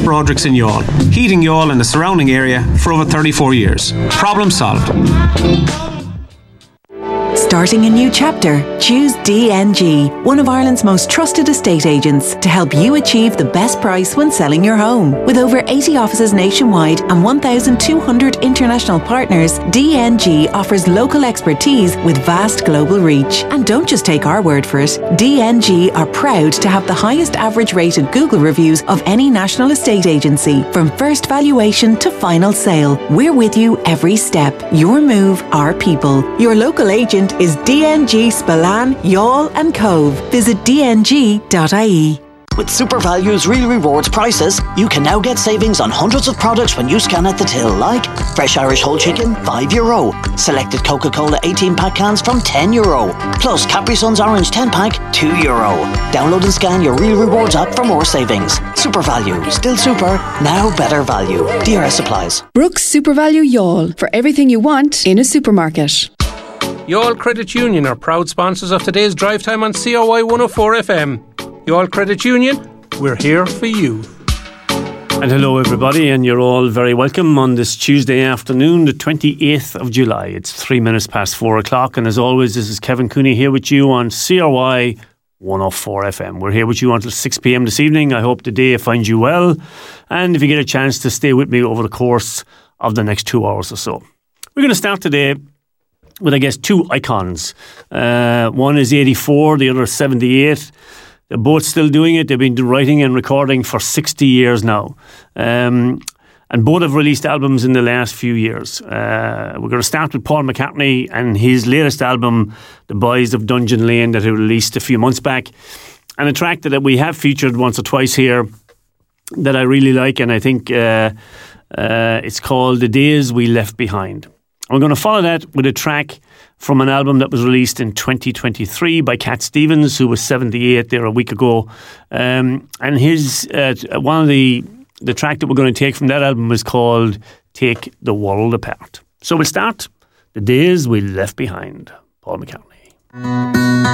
Broderick's in Youghal, heating Youghal and the surrounding area for over 34 years. Problem solved. Starting a new chapter? Choose DNG, one of Ireland's most trusted estate agents, to help you achieve the best price when selling your home. With over 80 offices nationwide and 1,200 international partners, DNG offers local expertise with vast global reach. And don't just take our word for it. DNG are proud to have the highest average rated Google reviews of any national estate agency. From first valuation to final sale, we're with you every step. Your move, our people. Your local agent is DNG Spillane, Youghal and Cove. Visit dng.ie. With SuperValue's Real Rewards prices, you can now get savings on hundreds of products when you scan at the till, like fresh Irish whole chicken, €5. Selected Coca-Cola 18-pack cans from €10. Plus Capri-Sun's Orange 10-pack, €2. Download and scan your Real Rewards app for more savings. SuperValue, still super, now better value. DRS applies. Brooks SuperValue Youghal, for everything you want in a supermarket. Youghal Credit Union are proud sponsors of today's drive time on CRY 104 FM. Youghal Credit Union, we're here for you. And hello everybody, and you're all very welcome on this Tuesday afternoon, the 28th of July. It's 3 minutes past 4 o'clock, and as always, this is Kevin Cooney here with you on CRY 104 FM. We're here with you until 6 p.m. this evening. I hope the day finds you well, and if you get a chance to stay with me over the course of the next 2 hours or so. We're going to start today with, I guess, two icons. One is 84, the other is 78. They're both still doing it. They've been writing and recording for 60 years now. And both have released albums in the last few years. We're going to start with Paul McCartney and his latest album, The Boys of Dungeon Lane, that he released a few months back. And a track that we have featured once or twice here that I really like, and I think it's called The Days We Left Behind. We're going to follow that with a track from an album that was released in 2023 by Cat Stevens, who was 78 there a week ago. And his one of the track that we're going to take from that album is called Take the World Apart. So we'll start The Days We Left Behind, Paul McCartney.